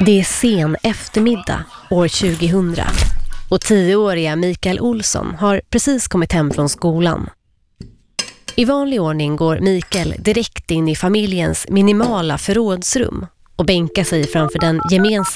Det är sen eftermiddag år 2000 och 10-åriga Mikael Olsson har precis kommit hem från skolan. I vanlig ordning går Mikael direkt in i familjens minimala förrådsrum och bänkar sig framför den gemensamma